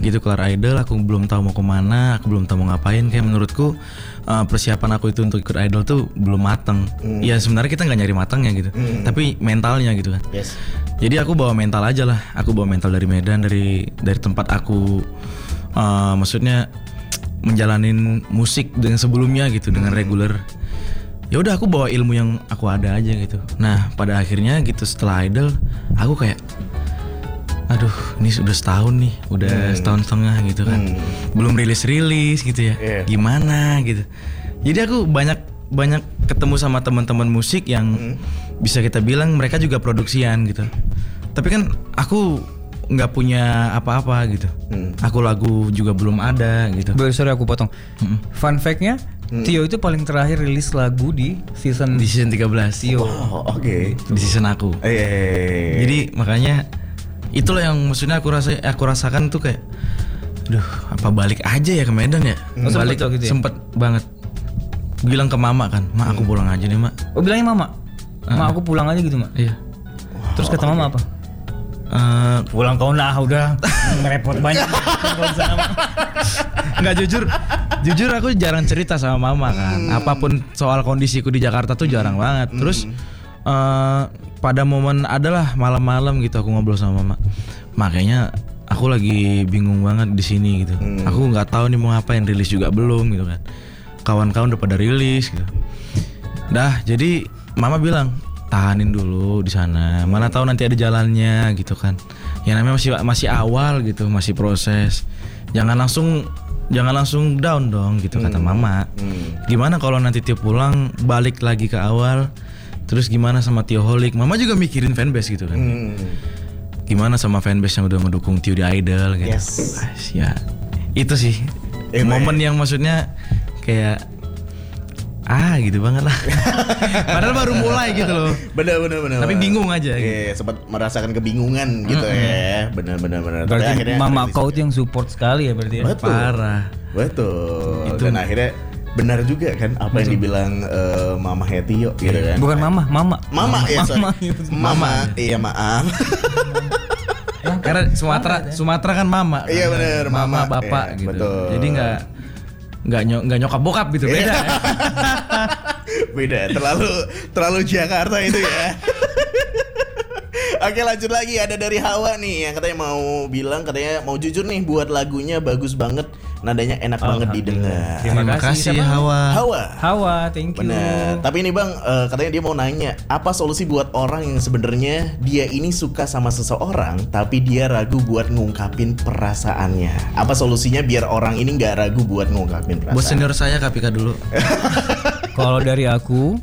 gitu kelar Idol, aku belum tahu mau kemana, aku belum tahu mau ngapain. Kayak menurutku persiapan aku itu untuk ikut Idol tuh belum mateng. Ya sebenarnya kita nggak nyari matangnya gitu, tapi mentalnya gitu kan. Yes. Jadi aku bawa mental aja lah. Aku bawa mental dari Medan, dari tempat aku maksudnya menjalanin musik dengan sebelumnya gitu, dengan reguler. Ya udah aku bawa ilmu yang aku ada aja gitu. Nah pada akhirnya gitu setelah Idol, aku kayak aduh ini sudah setahun nih, udah setahun setengah gitu kan, belum rilis gitu ya, gimana gitu. Jadi aku banyak ketemu sama teman-teman musik yang bisa kita bilang mereka juga produksian gitu. Tapi kan aku nggak punya apa-apa gitu. Aku lagu juga belum ada gitu. Sorry aku potong. Fun fact-nya, Tio itu paling terakhir rilis lagu di season 13. Tio. Oh, oke. Di season aku. Jadi makanya itulah yang maksudnya aku rasakan tuh kayak, aduh apa balik aja ya ke Medan ya. Balik gitu ya? Sempet banget. Bilang ke mama kan, mak aku pulang aja nih mak. Oh bilangnya mama? Mak aku pulang aja gitu mak? Iya. Terus kata mama apa? Pulang kau lah udah merepot banyak. Nggak jujur aku jarang cerita sama mama kan. Apapun soal kondisiku di Jakarta tuh jarang banget. Terus pada momen adalah malam-malam gitu aku ngobrol sama mama. Makanya aku lagi bingung banget di sini gitu. Aku nggak tahu nih mau ngapain, rilis juga belum gitu kan. Kawan-kawan udah pada rilis gitu. Dah, jadi mama bilang tahanin dulu di sana. Mana tahu nanti ada jalannya gitu kan. Ya namanya masih awal gitu, masih proses. Jangan langsung down dong gitu kata mama. Gimana kalau nanti Tio pulang balik lagi ke awal? Terus gimana sama Tioholic? Mama juga mikirin fanbase gitu kan. Gimana sama fanbase yang udah mendukung Tio di Idol gitu. Yes. Ya itu sih momen yang maksudnya kayak gitu banget lah. Padahal baru mulai gitu loh. Bener. Tapi bingung aja gitu. Iya, sempat merasakan kebingungan gitu ya. Bener. Berarti mama kau tuh yang support sekali ya berarti ya? Betul. Parah. Betul. Dan akhirnya benar juga kan apa yang dibilang Mama Hetio gitu kan. Bukan mama ya, sorry. Mama. Iya maaf. Karena Sumatera kan mama. Iya benar, mama bapak gitu. Betul. Jadi nggak nyokap bokap gitu, beda. Beda, terlalu Jakarta itu ya. Oke, lanjut lagi, ada dari Hawa nih yang katanya mau jujur nih buat lagunya bagus banget, nadanya enak banget didengar. Terima kasih Hawa, thank you. Bener. Tapi ini Bang, katanya dia mau nanya, apa solusi buat orang yang sebenarnya dia ini suka sama seseorang tapi dia ragu buat ngungkapin perasaannya? Apa solusinya biar orang ini nggak ragu buat ngungkapin perasaan? Buat senior saya Kapika dulu. Kalau dari aku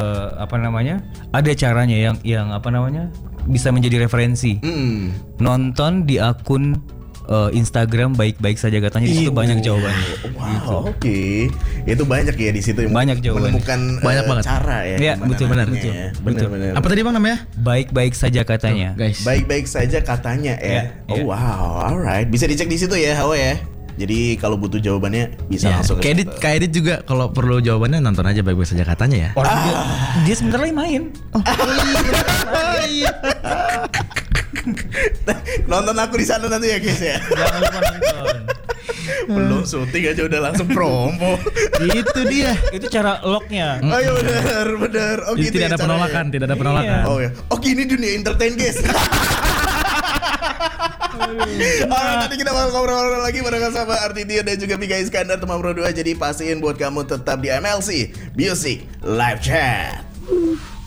ada caranya yang bisa menjadi referensi. Nonton di akun Instagram baik-baik saja katanya, di situ banyak jawabannya. Wow, oke. Itu banyak ya di situ yang banyak jawabannya. Menemukan banyak banget cara ya. Iya, betul. Benar. Apa tadi Bang namanya? Baik-baik saja katanya. Guys. Baik-baik saja katanya ya. Iya. Wow, alright. Bisa dicek di situ ya, Hawa ya. Jadi kalau butuh jawabannya bisa langsung ke situ. Kak Edit juga kalau perlu jawabannya nonton aja baik-baik saja katanya ya. Orang dia sebentar lagi main. Iya. Nonton aku di sana nanti ya guys ya. Jangan lupa nonton. Belum syuting aja udah langsung promo. Itu dia. Itu cara locknya. Oh iya benar. Oh gitu. Tidak ada penolakan. Iya. Oh ya. Oh gini dunia entertain guys. Nanti kita bakal ngobrol lagi bareng sama Artitio dan juga Mika Iskandar teman Pro 2. Jadi pastiin buat kamu tetap di MLC Music Live Chat.